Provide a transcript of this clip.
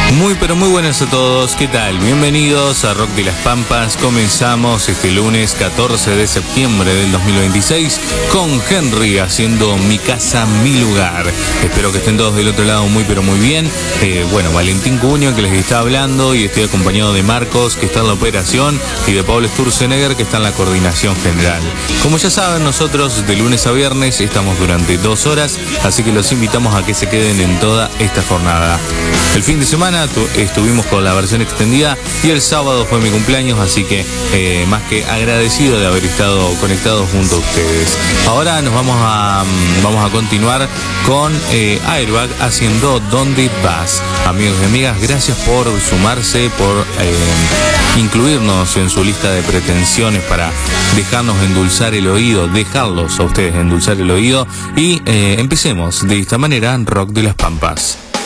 Muy pero muy buenas a todos, ¿qué tal? Bienvenidos a Rock de las Pampas. Comenzamos este lunes 14 de septiembre del 2026 con Henry haciendo Mi Casa, Mi Lugar. Espero que estén todos del otro lado muy pero muy bien. Valentín Cuño que les está hablando y estoy acompañado de Marcos que está en la operación y de Pablo Sturzenegger que está en la coordinación general. Como ya saben, nosotros de lunes a viernes estamos durante 2 horas, así que los invitamos a que se queden en toda esta jornada. El fin de semana estuvimos con la versión extendida y el sábado fue mi cumpleaños, así que más que agradecido de haber estado conectados junto a ustedes. Ahora nos vamos a continuar con Airbag haciendo ¿Dónde vas? Amigos y amigas, gracias por sumarse, por incluirnos en su lista de pretensiones para dejarnos endulzar el oído, dejarlos a ustedes endulzar el oído y empecemos de esta manera Rock de las Pampas.